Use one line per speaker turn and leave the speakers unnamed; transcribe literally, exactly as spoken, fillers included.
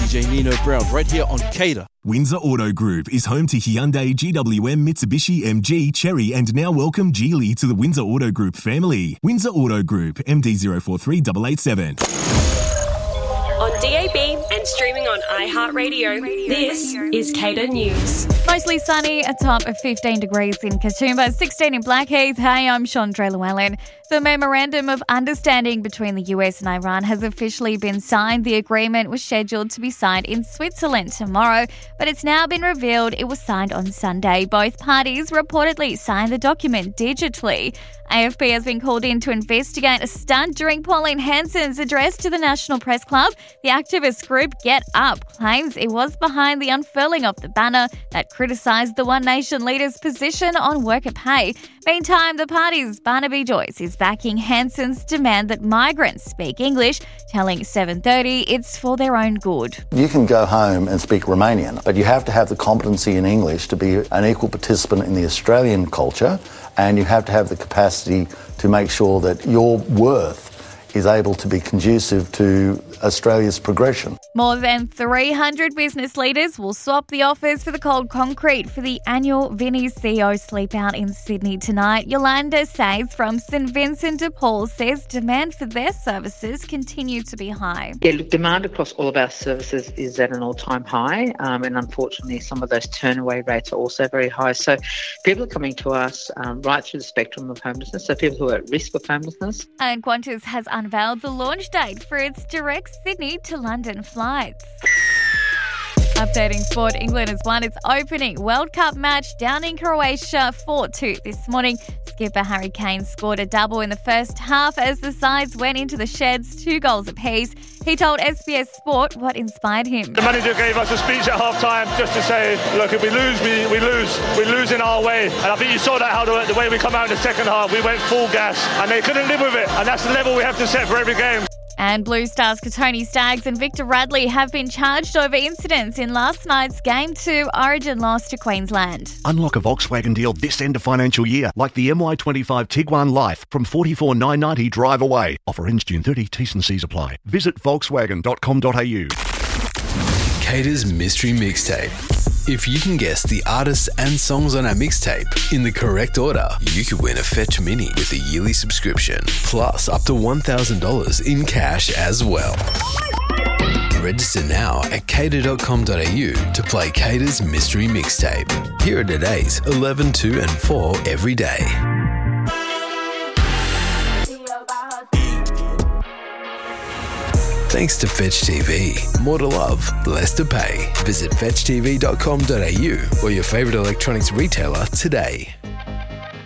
J Nino Brown, right here on Cater.
Windsor Auto Group is home to Hyundai, G W M, Mitsubishi, M G, Chery, and now welcome Geely to the Windsor Auto Group family. Windsor Auto Group, M D zero four three eight eight seven.
On D A B and streaming on iHeartRadio, this is Cater News.
Mostly sunny, a top of fifteen degrees in Katoomba, sixteen in Blackheath. Hey, I'm Chandra Llewellyn. The Memorandum of Understanding between the U S and Iran has officially been signed. The agreement was scheduled to be signed in Switzerland tomorrow, but it's now been revealed it was signed on Sunday. Both parties reportedly signed the document digitally. A F P has been called in to investigate a stunt during Pauline Hanson's address to the National Press Club. The activist group Get Up claims it was behind the unfurling of the banner that criticised the One Nation leader's position on worker pay. Meantime, the party's Barnaby Joyce is backing Hanson's demand that migrants speak English, telling seven thirty it's for their own good.
You can go home and speak Romanian, but you have to have the competency in English to be an equal participant in the Australian culture, and you have to have the capacity to make sure that your worth is able to be conducive to Australia's progression.
More than three hundred business leaders will swap the offers for the cold concrete for the annual Vinnie's C E O Sleep Out in Sydney tonight. Yolanda Says from St Vincent de Paul says demand for their services continue to be high.
Yeah, look, demand across all of our services is at an all-time high, um, and unfortunately some of those turn-away rates are also very high. So people are coming to us um, right through the spectrum of homelessness, so people who are at risk of homelessness.
And Qantas has unveiled the launch date for its direct Sydney to London flights. Updating sport, England has won its opening World Cup match down in Croatia four two this morning. Skipper Harry Kane scored a double in the first half as the sides went into the sheds, two goals apiece. He told S B S Sport what inspired him.
The manager gave us a speech at half-time just to say, look, if we lose, we, we lose. We lose in our way. And I think you saw that how the, the way we come out in the second half, we went full gas and they couldn't live with it. And that's the level we have to set for every game.
And Blue Stars Katoni Staggs and Victor Radley have been charged over incidents in last night's Game two Origin loss to Queensland.
Unlock a Volkswagen deal this end of financial year, like the M Y twenty-five Tiguan Life from forty-four thousand nine hundred ninety drive away. Offer ends June thirtieth, T's and C's apply. Visit volkswagen dot com dot a u.
Cater's Mystery Mixtape. If you can guess the artists and songs on our mixtape in the correct order, you could win a Fetch Mini with a yearly subscription, plus up to one thousand dollars in cash as well. Register now at cater dot com dot a u to play Cater's Mystery Mixtape. Here are today's eleven, two and four every day. Thanks to Fetch T V. More to love, less to pay. Visit fetch t v dot com dot a u or your favourite electronics retailer today.